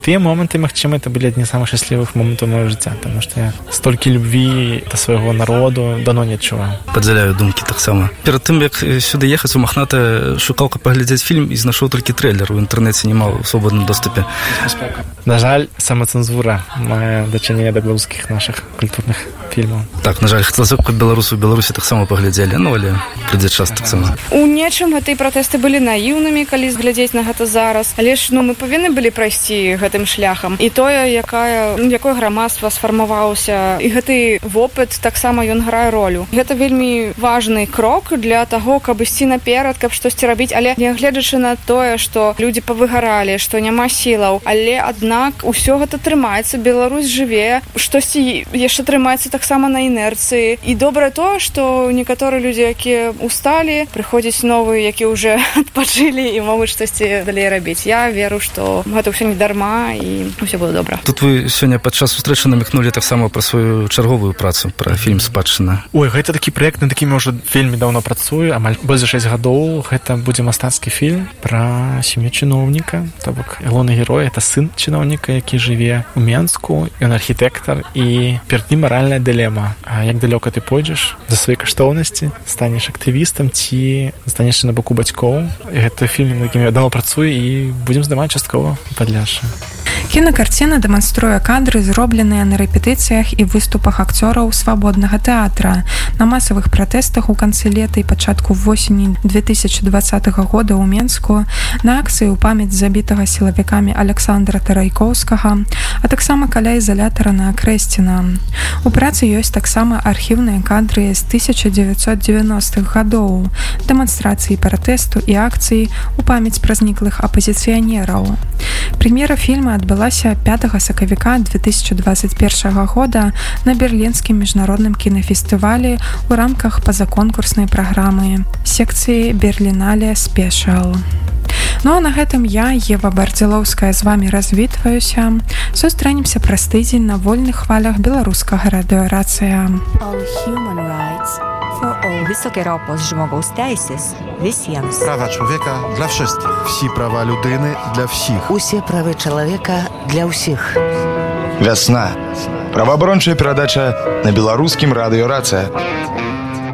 Тыя моманты, магчыма, это былі адні з самых шчаслівых момантаў маго жыцця, таму што я столькі любві да свайго народу даўно не адчуваў. Падзяляю думкі таксама. Перад тым, як сюды ехаць у Махната, шукаў, каб паглядзець фільм і знайшоў толькі трэйлер. У інтэрнэце не маў у свабодным доступе. На жаль, самацэнзура мае дачыненне да беларускіх нашых культурных фільмаў. Так, на жаль, хацелася б, каб беларусы ў Беларусі таксама паглядзелі, ну, але прыйдзе час таксама. У нечым гэтыя пратэсты былі наіўнымі, калі глядзець на гэта зараз, але ж мы павінны былі прайсці гэтым шляхам. І тое, якое грамадства сфармаваўся, і гэты вопыт таксама ён грае ролю. Гэта вельмі важны крок для таго, каб ісці наперад, каб штосьці рабіць, але нягледзячы на тое, што людзі павыгаралі, што няма сілаў, але аднак усё гэта трымаецца, Беларусь жыве, штосьці яшчэ трымаецца таксама на інерцыі. І добра тое, што некаторыя людзі, якія усталі, прыходзяць новыя, якія ўжо адпачылі і могуць штосьці далей рабіць. Я веру, што гэта ўсё не дарма і ўсё было добра. Тут вы сёння падчас сустрэчы намікнулі таксама пра сваю чарговую працу, пра фільм «Спадчына». Ой, гэта такі праект, над якім я ўжо вельмі даўно працую, амаль больш за 6 гадоў. Гэта будзе мастацкі фільм пра сям'ю чыноўніка. То бок галоўны герой это сын чыноўніка, які жыве ў Менску, ён архітэктар, і перад ім маральная дылема. А як далёка ты пойдзеш за свае каштоўнасці, станеш актывістам ці станеш на боку бацькоў. І гэта фільм, над якім я даўно працую, і будзем здымаць часткова Падляшша. Кінакарціна дэманструе кадры, зробленыя на рэпетыцыях і выступах акцёраў свабоднага тэатра, на масавых пратэстах у канцы лета і пачатку восені 2020 года ў Менску, на акцыі ў памяць забітага сілавікамі Александра Тарайкоўскага, а таксама каля ізалятара на Акрэсціна. У працы ёсць таксама архіўныя кадры з 1990-х гадоў, дэманстрацыі пратэсту і акцыі ў памяць пра зніклых апазіцыянераў. Прэм'ера фільма адбылася 5 сакавіка 2021 года на берлінскім міжнародным кінафестывалі ў рамках пазаконкурснай праграмы секцыі «Берлінале Спешал». Ну а на гэтым я, Ева Бардзілоўская, з вамі развітваюся. Сустрэнемся праз тыдзень на вольных хвалях беларускага радыёрацыя. Wysokie żmogoustejsys, wysjens. Prawa człowieka dla wszystkich. Wsi prawa ludyny dla всіх. Усе правы чалавека для ўсіх. Вясна. Праваабарончая перадача на беларускім радыёрацыя.